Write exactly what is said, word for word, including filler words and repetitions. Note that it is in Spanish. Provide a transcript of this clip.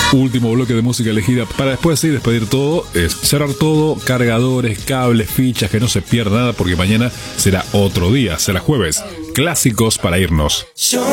Último bloque de música elegida para después sí despedir todo, es cerrar todo, cargadores, cables, fichas, que no se pierda nada porque mañana será otro día, será jueves. Clásicos para irnos.